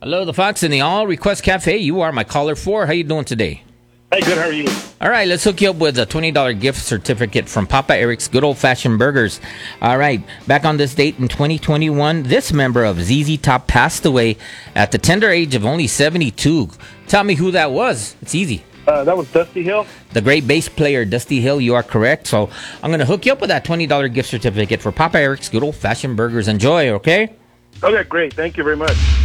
Hello, the Fox in the All Request Cafe. You are my caller 4. How you doing today? Hey, good. How are you? All right, let's hook you up with a $20 gift certificate from Papa Eric's Good Old Fashioned Burgers. All right, back on this date in 2021, this member of ZZ Top passed away at the tender age of only 72. Tell me who that was. It's easy. That was Dusty Hill. The great bass player, Dusty Hill. You are correct. So I'm going to hook you up with that $20 gift certificate for Papa Eric's Good Old Fashioned Burgers. Enjoy, okay? Okay, great. Thank you very much.